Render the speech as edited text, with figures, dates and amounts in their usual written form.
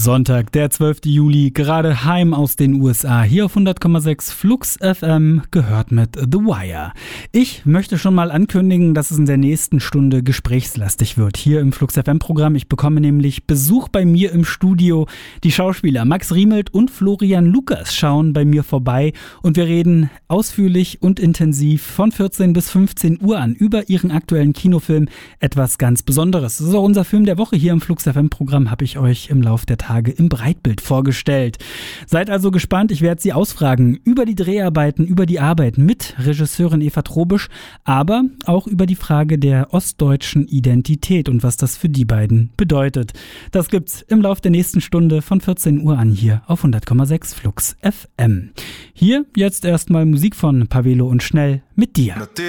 Sonntag, der 12. Juli, gerade heim aus den USA, hier auf 100,6 Flux FM, gehört mit The Wire. Ich möchte schon mal ankündigen, dass es in der nächsten Stunde gesprächslastig wird, hier im Flux FM-Programm. Ich bekomme nämlich Besuch bei mir im Studio. Die Schauspieler Max Riemelt und Florian Lukas schauen bei mir vorbei und wir reden ausführlich und intensiv von 14 bis 15 Uhr an über ihren aktuellen Kinofilm Etwas ganz Besonderes. Das ist auch unser Film der Woche hier im Flux FM-Programm, habe ich euch im Laufe der Tage im Breitbild vorgestellt. Seid also gespannt, ich werde Sie ausfragen über die Dreharbeiten, über die Arbeit mit Regisseurin Eva Trobisch, aber auch über die Frage der ostdeutschen Identität und was das für die beiden bedeutet. Das gibt's im Laufe der nächsten Stunde von 14 Uhr an hier auf 100,6 Flux FM. Hier jetzt erstmal Musik von Pavelo und Schnell mit dir.